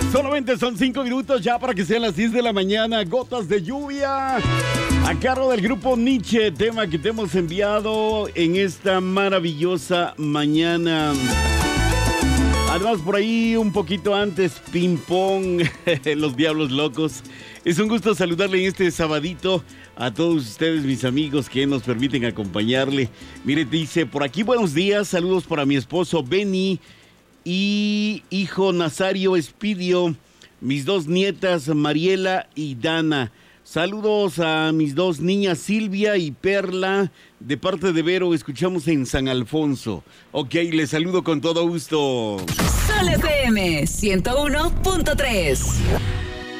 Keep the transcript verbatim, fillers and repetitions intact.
Solamente son cinco minutos ya para que sean las diez de la mañana. Gotas de lluvia a cargo del grupo Nietzsche, tema que te hemos enviado en esta maravillosa mañana. Además, por ahí un poquito antes, ping pong, los Diablos Locos. Es un gusto saludarle en este sabadito a todos ustedes, mis amigos, que nos permiten acompañarle. Mire, dice por aquí, buenos días, saludos para mi esposo Benny y hijo Nazario Espidio, mis dos nietas Mariela y Dana. Saludos a mis dos niñas Silvia y Perla, de parte de Vero, escuchamos en San Alfonso. Ok, les saludo con todo gusto. Sol F M ciento uno punto tres.